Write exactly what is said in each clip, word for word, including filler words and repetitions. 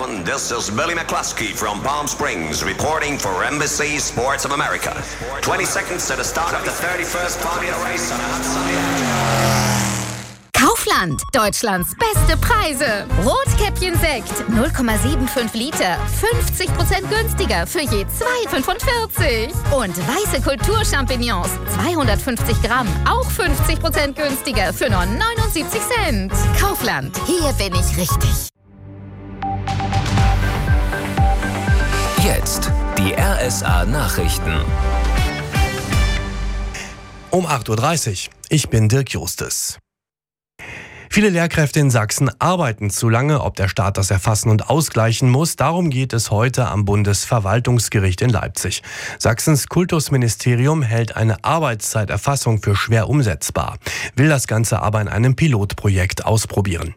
gentlemen, this is Billy McCluskey from Palm Springs reporting for Embassy Sports of America. twenty seconds to the start of the thirty-first Formula Race on a hot sunny afternoon. Kaufland, Deutschlands beste Preise. Rotkäppchen-Sekt, null Komma fünfundsiebzig Liter, fünfzig Prozent günstiger für je zwei Komma fünfundvierzig. Und weiße Kulturchampignons, zweihundertfünfzig Gramm, auch fünfzig Prozent günstiger für nur neunundsiebzig Cent. Kaufland, hier bin ich richtig. Jetzt die R S A-Nachrichten. Um acht Uhr dreißig. Ich bin Dirk Justes. Viele Lehrkräfte in Sachsen arbeiten zu lange. Ob der Staat das erfassen und ausgleichen muss, darum geht es heute am Bundesverwaltungsgericht in Leipzig. Sachsens Kultusministerium hält eine Arbeitszeiterfassung für schwer umsetzbar, will das Ganze aber in einem Pilotprojekt ausprobieren.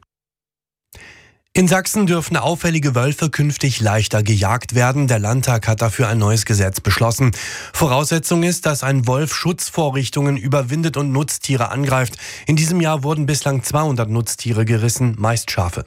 In Sachsen dürfen auffällige Wölfe künftig leichter gejagt werden. Der Landtag hat dafür ein neues Gesetz beschlossen. Voraussetzung ist, dass ein Wolf Schutzvorrichtungen überwindet und Nutztiere angreift. In diesem Jahr wurden bislang zweihundert Nutztiere gerissen, meist Schafe.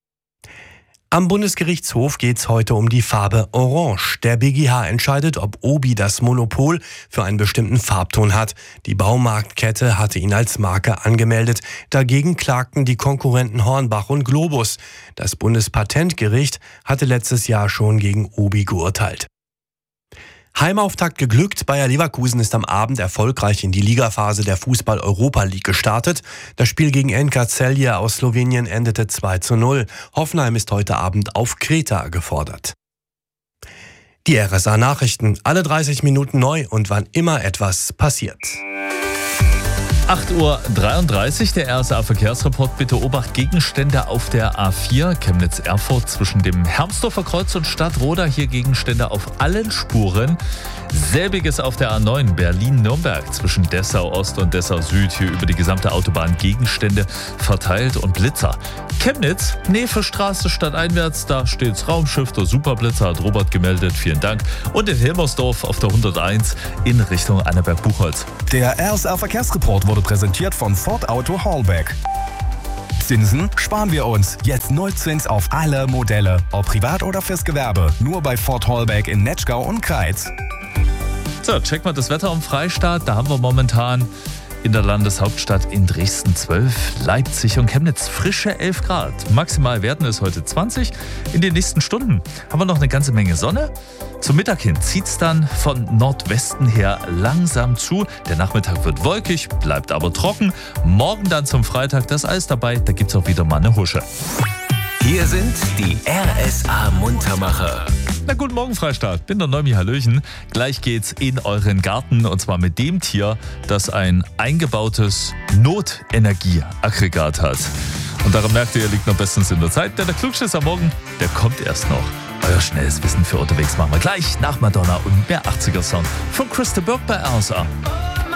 Am Bundesgerichtshof geht es heute um die Farbe Orange. Der B G H entscheidet, ob Obi das Monopol für einen bestimmten Farbton hat. Die Baumarktkette hatte ihn als Marke angemeldet. Dagegen klagten die Konkurrenten Hornbach und Globus. Das Bundespatentgericht hatte letztes Jahr schon gegen Obi geurteilt. Heimauftakt geglückt. Bayer Leverkusen ist am Abend erfolgreich in die Ligaphase der Fußball-Europa League gestartet. Das Spiel gegen N K Celje aus Slowenien endete zwei zu null. Hoffenheim ist heute Abend auf Kreta gefordert. Die R S A-Nachrichten, alle dreißig Minuten neu und wann immer etwas passiert. acht Uhr dreiunddreißig, der R S A-Verkehrsreport. Bitte Obacht, Gegenstände auf der A vier Chemnitz-Erfurt zwischen dem Hermsdorfer Kreuz und Stadtroda. Hier Gegenstände auf allen Spuren. Selbiges auf der A neun Berlin-Nürnberg zwischen Dessau Ost und Dessau Süd. Hier über die gesamte Autobahn Gegenstände verteilt und Blitzer. Chemnitz, Nefe-Straße stadteinwärts, da steht's Raumschiff. Der Superblitzer hat Robert gemeldet, vielen Dank. Und in Hilmersdorf auf der hunderteins in Richtung Annaberg-Buchholz. Der R S A-Verkehrsreport wurde präsentiert von Ford Auto Hallback. Zinsen sparen wir uns. Jetzt Nullzins auf alle Modelle. Ob privat oder fürs Gewerbe. Nur bei Ford Hallback in Netschgau und Kreiz. So, check mal das Wetter am Freistaat. Da haben wir momentan in der Landeshauptstadt in Dresden zwölf, Leipzig und Chemnitz frische elf Grad. Maximal werden es heute zwanzig. In den nächsten Stunden haben wir noch eine ganze Menge Sonne. Zum Mittag hin zieht es dann von Nordwesten her langsam zu. Der Nachmittag wird wolkig, bleibt aber trocken. Morgen dann zum Freitag das Eis dabei. Da gibt es auch wieder mal eine Husche. Hier sind die R S A-Muntermacher. Na guten Morgen, Freistaat. Bin der Neumi, Hallöchen. Gleich geht's in euren Garten und zwar mit dem Tier, das ein eingebautes Notenergieaggregat hat. Und daran merkt ihr, ihr liegt noch bestens in der Zeit, denn der Klugschiss am Morgen, der kommt erst noch. Euer schnelles Wissen für unterwegs machen wir gleich nach Madonna und mehr achtziger Song von Chris de Burgh bei R S A.